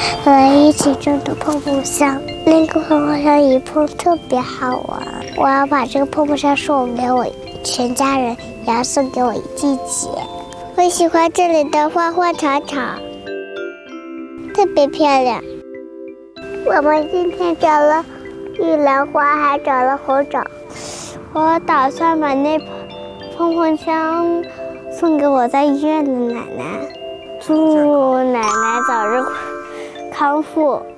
我们一起种的碰碰香，那个碰碰香一碰特别好玩。我要把这个碰碰香送给我全家人，也要送给我弟姐。我喜欢这里的花花草草，特别漂亮。我们今天找了玉兰花，还找了红枣。我打算把那碰碰香送给我在医院的奶奶，祝奶奶早日康复。